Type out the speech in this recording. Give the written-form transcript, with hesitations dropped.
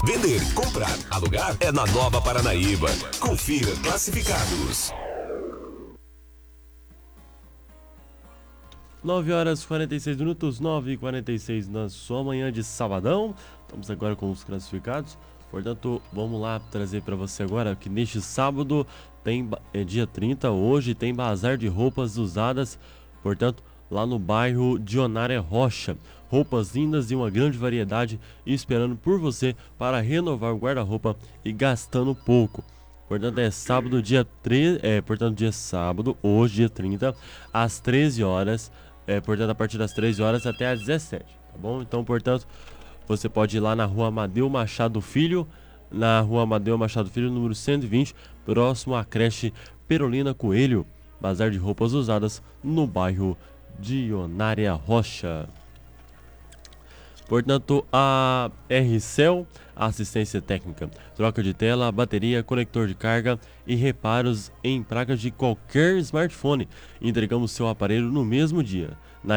Vender, comprar, alugar é na Nova Paranaíba. Confira classificados. 9h46, 9h46 na sua manhã de sabadão. Estamos agora com os classificados. Portanto, vamos lá trazer para você agora que neste sábado dia 30, hoje tem bazar de roupas usadas, portanto, lá no bairro Dionária Rocha. Roupas lindas e uma grande variedade esperando por você para renovar o guarda-roupa e gastando pouco. Portanto, é sábado, dia 3, dia sábado, hoje, dia 30, às 13 horas, portanto, a partir das 13 horas até às 17, tá bom? Então, portanto, você pode ir lá na Rua Amadeu Machado Filho, número 120, próximo à creche Perolina Coelho, bazar de roupas usadas no bairro Dionária Rocha. Portanto, a RCel, assistência técnica, troca de tela, bateria, conector de carga e reparos em placas de qualquer smartphone. Entregamos seu aparelho no mesmo dia.